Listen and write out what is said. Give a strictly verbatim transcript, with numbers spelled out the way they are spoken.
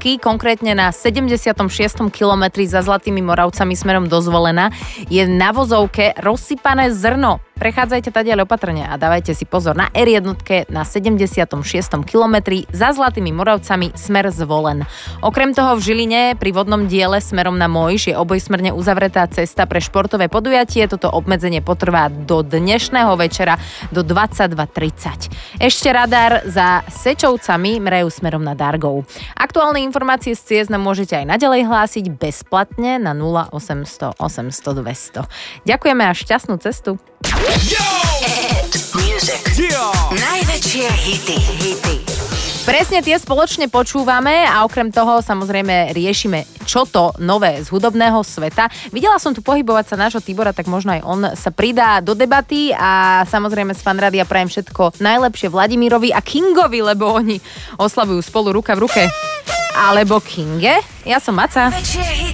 jednotky, konkrétne na sedemdesiatom šiestom kilometri za Zlatými Moravcami smerom do Zvolena, je na vozovke rozsypané zrno. Prechádzajte tadiaľ opatrne a dávajte si pozor na er jedna na sedemdesiatom šiestom kilometri za Zlatými Moravcami smer Zvolen. Okrem toho v Žiline pri vodnom diele smerom na Mojš je obojsmerne uzavretá cesta pre športové podujatie. Toto obmedzenie potrvá do dnešného večera do dvadsaťdva tridsať. Ešte radar za Sečovcami mrajú smerom na Dargov. Aktuálne informácie z ciest nám môžete aj naďalej hlásiť bezplatne na nula osemsto osemsto dvesto. Ďakujeme a šťastnú cestu. Yo! Hit music. Yeah! Najväčšie hity, hity. Presne tie spoločne počúvame a okrem toho samozrejme riešime, čo to nové z hudobného sveta. Videla som tu pohybovať sa nášho Tibora, tak možno aj on sa pridá do debaty a samozrejme z Fanrádia prajem všetko najlepšie Vladimírovi a Kingovi, lebo oni oslavujú spolu ruka v ruke. Alebo Kinge. Ja som Maca.